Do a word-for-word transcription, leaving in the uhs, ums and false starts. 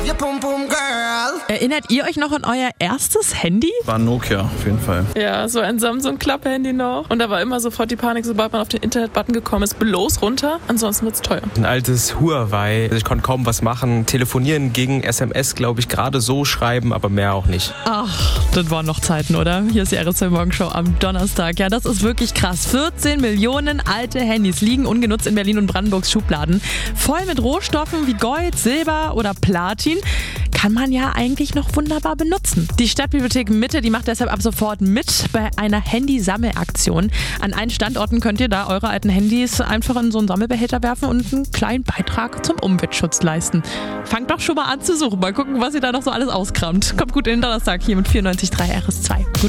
Erinnert ihr euch noch an euer erstes Handy? War ein Nokia, auf jeden Fall. Ja, so ein Samsung-Klapp-Handy noch. Und da war immer sofort die Panik, sobald man auf den Internet-Button gekommen ist, bloß runter, ansonsten wird's teuer. Ein altes Huawei. Also ich konnte kaum was machen. Telefonieren ging, S M S, glaube ich, gerade so schreiben, aber mehr auch nicht. Ach, das waren noch Zeiten, oder? Hier ist die R S zwei Morgenshow am Donnerstag. Ja, das ist wirklich krass. vierzehn Millionen alte Handys liegen ungenutzt in Berlin und Brandenburgs Schubladen. Voll mit Rohstoffen wie Gold, Silber oder Platin. Kann man ja eigentlich noch wunderbar benutzen. Die Stadtbibliothek Mitte, die macht deshalb ab sofort mit bei einer Handysammelaktion. An allen Standorten könnt ihr da eure alten Handys einfach in so einen Sammelbehälter werfen und einen kleinen Beitrag zum Umweltschutz leisten. Fangt doch schon mal an zu suchen. Mal gucken, was ihr da noch so alles auskramt. Kommt gut in den Donnerstag hier mit vierundneunzig Komma drei R S zwei. Gut